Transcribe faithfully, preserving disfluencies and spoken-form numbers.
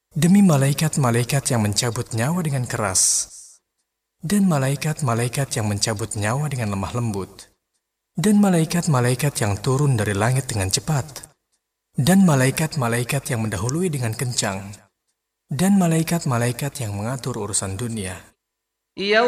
demi malaikat-malaikat yang mencabut nyawa dengan keras, dan malaikat-malaikat yang mencabut nyawa dengan lemah lembut, dan malaikat-malaikat yang turun dari langit dengan cepat, dan malaikat-malaikat yang mendahului dengan kencang, dan malaikat-malaikat yang mengatur urusan dunia.